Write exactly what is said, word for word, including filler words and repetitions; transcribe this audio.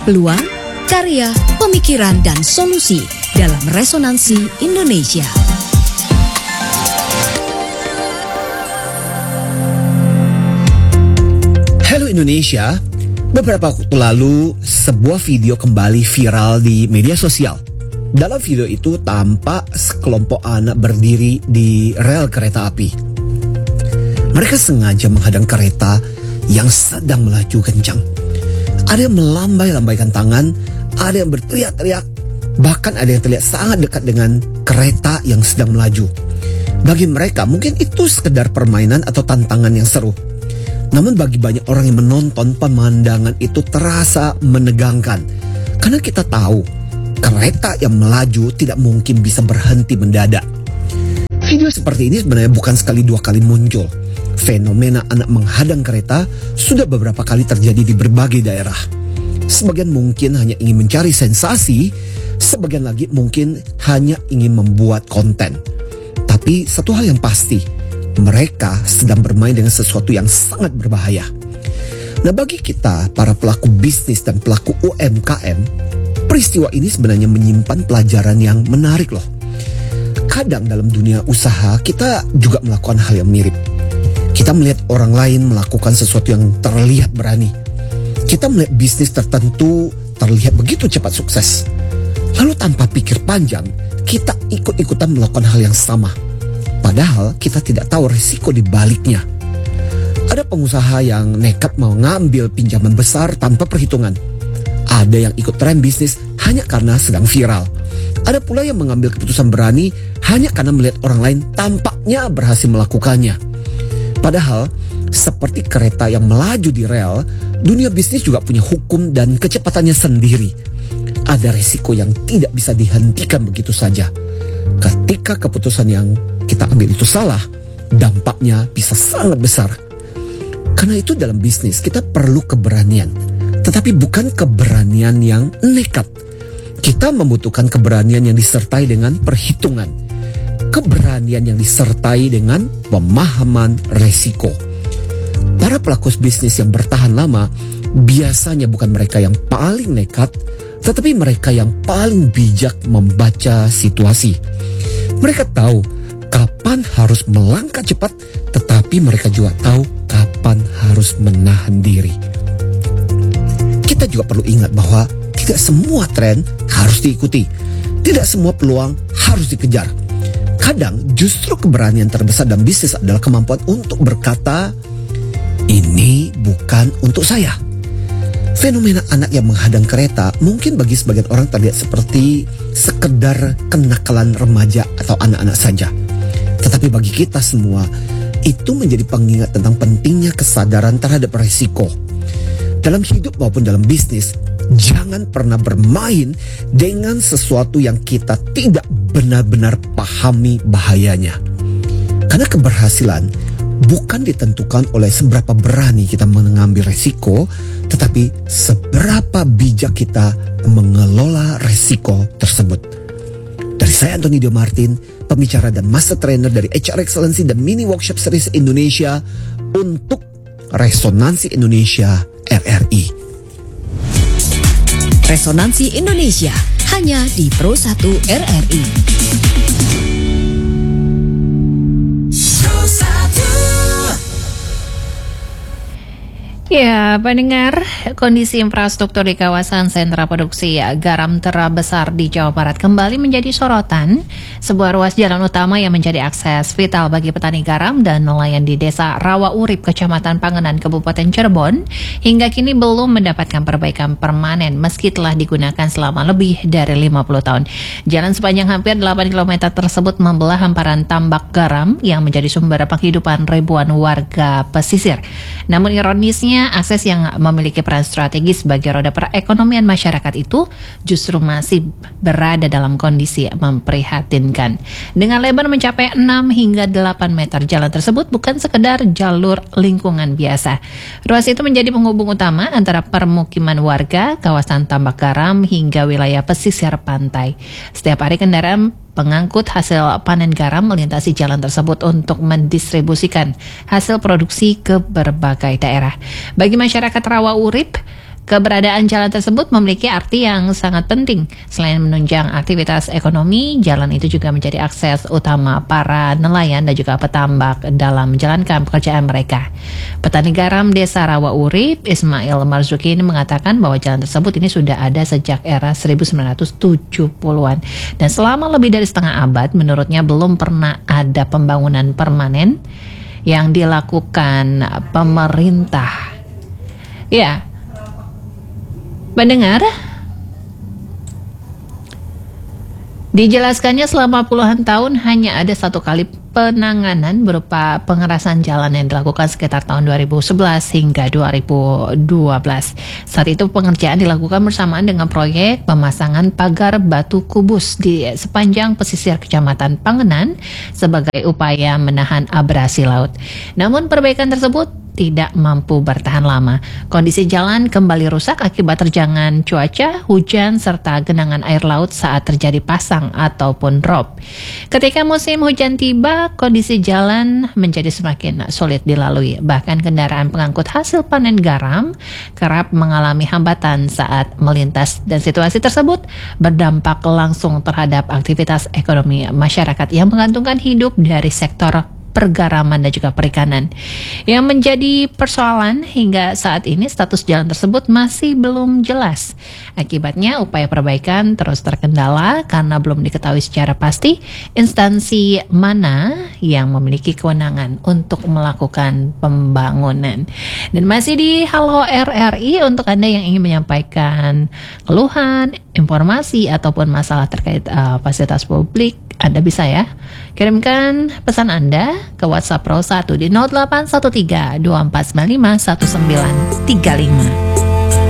peluang, karya, pemikiran, dan solusi dalam Resonansi Indonesia. Halo Indonesia, beberapa waktu lalu sebuah video kembali viral di media sosial. Dalam video itu tampak sekelompok anak berdiri di rel kereta api. Mereka sengaja menghadang kereta yang sedang melaju kencang. Ada yang melambai-lambaikan tangan, ada yang berteriak-teriak, bahkan ada yang terlihat sangat dekat dengan kereta yang sedang melaju. Bagi mereka mungkin itu sekedar permainan atau tantangan yang seru. Namun bagi banyak orang yang menonton, pemandangan itu terasa menegangkan. Karena kita tahu, kereta yang melaju tidak mungkin bisa berhenti mendadak. Video seperti ini sebenarnya bukan sekali dua kali muncul. Fenomena anak menghadang kereta sudah beberapa kali terjadi di berbagai daerah. Sebagian mungkin hanya ingin mencari sensasi, sebagian lagi mungkin hanya ingin membuat konten. Tapi satu hal yang pasti, mereka sedang bermain dengan sesuatu yang sangat berbahaya. Nah, bagi kita, para pelaku bisnis dan pelaku U M K M, peristiwa ini sebenarnya menyimpan pelajaran yang menarik loh. Kadang dalam dunia usaha, kita juga melakukan hal yang mirip. Kita melihat orang lain melakukan sesuatu yang terlihat berani. Kita melihat bisnis tertentu terlihat begitu cepat sukses. Lalu tanpa pikir panjang, kita ikut-ikutan melakukan hal yang sama. Padahal kita tidak tahu risiko di baliknya. Ada pengusaha yang nekat mau ngambil pinjaman besar tanpa perhitungan. Ada yang ikut tren bisnis hanya karena sedang viral. Ada pula yang mengambil keputusan berani hanya karena melihat orang lain tampaknya berhasil melakukannya. Padahal, seperti kereta yang melaju di rel, dunia bisnis juga punya hukum dan kecepatannya sendiri. Ada risiko yang tidak bisa dihentikan begitu saja. Ketika keputusan yang kita ambil itu salah, dampaknya bisa sangat besar. Karena itu dalam bisnis kita perlu keberanian. Tetapi bukan keberanian yang nekat. Kita membutuhkan keberanian yang disertai dengan perhitungan. Keberanian yang disertai dengan pemahaman resiko. Para pelaku bisnis yang bertahan lama biasanya bukan mereka yang paling nekat, tetapi mereka yang paling bijak membaca situasi. Mereka tahu kapan harus melangkah cepat, tetapi mereka juga tahu kapan harus menahan diri. Kita juga perlu ingat bahwa tidak semua tren harus diikuti. Tidak semua peluang harus dikejar. Kadang justru keberanian terbesar dalam bisnis adalah kemampuan untuk berkata, ini bukan untuk saya. Fenomena anak yang menghadang kereta mungkin bagi sebagian orang terlihat seperti sekedar kenakalan remaja atau anak-anak saja. Tetapi bagi kita semua, itu menjadi pengingat tentang pentingnya kesadaran terhadap risiko. Dalam hidup maupun dalam bisnis, jangan pernah bermain dengan sesuatu yang kita tidak benar-benar pahami bahayanya. Karena keberhasilan bukan ditentukan oleh seberapa berani kita mengambil resiko, tetapi seberapa bijak kita mengelola resiko tersebut. Dari saya Antoni Dio Martin, pembicara dan master trainer dari H R Excellency dan Mini Workshop Series Indonesia untuk Resonansi Indonesia R R I. Resonansi Indonesia hanya di Pro satu R R I. Ya, pendengar, kondisi infrastruktur di kawasan sentra produksi garam terbesar di Jawa Barat kembali menjadi sorotan. Sebuah ruas jalan utama yang menjadi akses vital bagi petani garam dan nelayan di desa Rawa Urip, Kecamatan Pangenan, Kabupaten Cirebon, hingga kini belum mendapatkan perbaikan permanen meski telah digunakan selama lebih dari lima puluh tahun. Jalan sepanjang hampir delapan kilometer tersebut membelah hamparan tambak garam yang menjadi sumber penghidupan ribuan warga pesisir. Namun ironisnya, akses yang memiliki peran strategis bagi roda perekonomian masyarakat itu justru masih berada dalam kondisi memprihatinkan. Dengan lebar mencapai enam hingga delapan meter, jalan tersebut bukan sekedar jalur lingkungan biasa. Ruas itu menjadi penghubung utama antara permukiman warga, kawasan tambak garam hingga wilayah pesisir pantai. Setiap hari kendaraan pengangkut hasil panen garam melintasi jalan tersebut untuk mendistribusikan hasil produksi ke berbagai daerah. Bagi masyarakat Rawa Urip, Keberadaan jalan tersebut memiliki arti yang sangat penting. Selain menunjang aktivitas ekonomi, jalan itu juga menjadi akses utama para nelayan dan juga petambak dalam menjalankan pekerjaan mereka. Petani garam Desa Rawa Urip, Ismail Marzuki ini mengatakan bahwa jalan tersebut ini sudah ada sejak era seribu sembilan ratus tujuh puluhan. Dan selama lebih dari setengah abad, menurutnya belum pernah ada pembangunan permanen yang dilakukan pemerintah. Ya, mendengar? Dijelaskannya selama puluhan tahun hanya ada satu kali penanganan berupa pengerasan jalan yang dilakukan sekitar tahun dua ribu sebelas hingga dua ribu dua belas. Saat itu pengerjaan dilakukan bersamaan dengan proyek pemasangan pagar batu kubus di sepanjang pesisir Kecamatan Pangenan sebagai upaya menahan abrasi laut. Namun perbaikan tersebut tidak mampu bertahan lama. Kondisi jalan kembali rusak akibat terjangan cuaca, hujan, serta genangan air laut saat terjadi pasang ataupun drop. Ketika musim hujan tiba, kondisi jalan menjadi semakin sulit dilalui. Bahkan kendaraan pengangkut hasil panen garam kerap mengalami hambatan saat melintas, dan situasi tersebut berdampak langsung terhadap aktivitas ekonomi masyarakat yang menggantungkan hidup dari sektor pergaraman dan juga perikanan. Yang menjadi persoalan hingga saat ini, status jalan tersebut masih belum jelas. Akibatnya upaya perbaikan terus terkendala karena belum diketahui secara pasti instansi mana yang memiliki kewenangan untuk melakukan pembangunan. Dan masih di Halo R R I, untuk Anda yang ingin menyampaikan keluhan, informasi ataupun masalah terkait uh, fasilitas publik, Anda bisa ya kirimkan pesan Anda ke WhatsApp Pro satu di nol delapan satu tiga dua empat sembilan lima satu sembilan tiga lima.